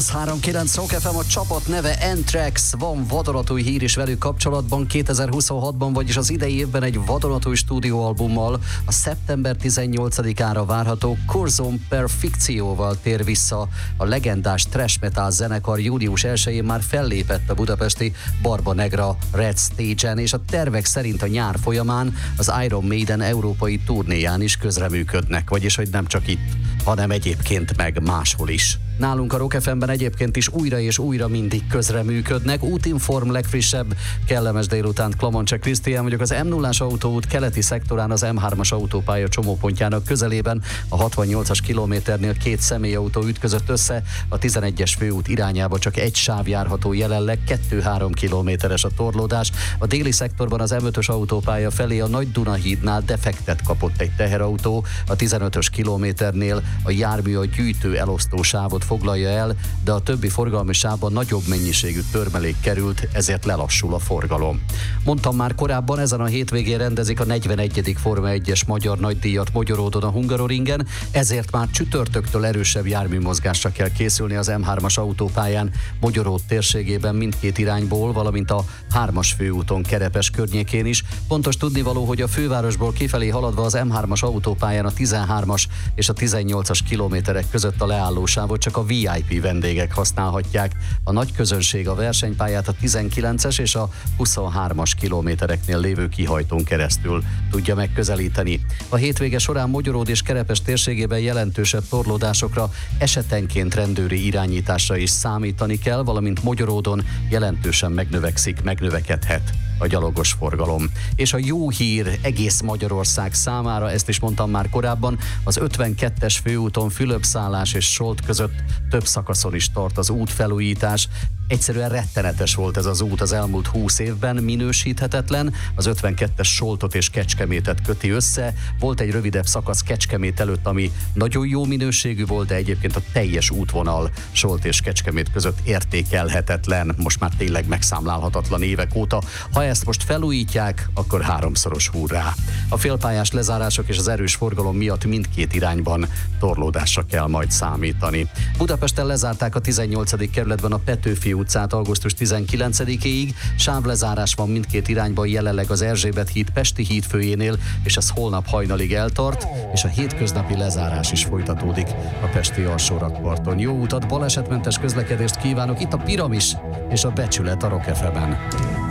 3-9 Rock FM, a csapat neve Anthrax. Van vadonatúj hír is velük kapcsolatban. 2026-ban, vagyis az idei évben egy vadonatúj stúdióalbummal, a szeptember 18-ára várható Curzon Perfeccióval tér vissza. A legendás thrash metal zenekar június 1-én már fellépett a budapesti Barba Negra Red Stage-en, és a tervek szerint a nyár folyamán az Iron Maiden európai turnéján is közreműködnek, vagyis hogy nem csak itt, hanem egyébként meg máshol is. Nálunk a Rock FM-ben egyébként is újra és újra mindig közreműködnek. Útinform legfrissebb, kellemes délutánt, Klamancsek Krisztián vagyok. Az M0-as autóút keleti szektorán az M3-as autópálya csomópontjának közelében a 68-as kilométernél két személyautó ütközött össze, a 11-es főút irányába csak egy sáv járható jelenleg, 2-3 kilométeres a torlódás. A déli szektorban az M5-ös autópálya felé a Nagy Dunahídnál defektet kapott egy teherautó, a 15-ös kilométernél a jármű a gyűjtő elosztó sávot foglalja el, de a többi forgalmi sávban nagyobb mennyiségű törmelék került, ezért lelassul a forgalom. Mondtam már korábban, ezen a hétvégén rendezik a 41. Forma 1-es magyar nagydíjat Magyaródon a Hungaroringen, ezért már csütörtöktől erősebb járműmozgásra kell készülni az M3-as autópályán Magyaród térségében mindkét irányból, valamint a 3-as főúton Kerepes környékén is. Pontos tudnivaló, hogy a fővárosból kifelé haladva az M3-as autópályán a 13-as és a 18-as kilométerek között a leállósávot csak a VIP vendégek használhatják. A nagy közönség a versenypályát a 19-es és a 23-as kilométereknél lévő kihajtón keresztül tudja megközelíteni. A hétvége során Mogyoród és Kerepes térségében jelentősebb torlódásokra, esetenként rendőri irányításra is számítani kell, valamint Mogyoródon jelentősen megnövekedhet a gyalogos forgalom. És a jó hír egész Magyarország számára, ezt is mondtam már korábban, az 52-es főúton Fülöp-szállás és Solt között több szakaszon is tart az útfelújítás. Egyszerűen rettenetes volt ez az út az elmúlt 20 évben, minősíthetetlen, az 52-es Soltot és Kecskemétet köti össze. Volt egy rövidebb szakasz Kecskemét előtt, ami nagyon jó minőségű volt, de egyébként a teljes útvonal Solt és Kecskemét között értékelhetetlen, most már tényleg megszámlálhatatlan évek óta. Ha ezt most felújítják, akkor háromszoros hurrá. A félpályás lezárások és az erős forgalom miatt mindkét irányban torlódásra kell majd számítani. Budapesten lezárták a 18. kerületben a Petőfi utcát augusztus 19-éig, sávlezárás van mindkét irányban jelenleg az Erzsébet híd Pesti hídfőjénél, és ez holnap hajnalig eltart, és a hétköznapi lezárás is folytatódik a pesti alsórakparton. Jó utat, balesetmentes közlekedést kívánok, itt a Piramis és a Becsület a Rock FM-en.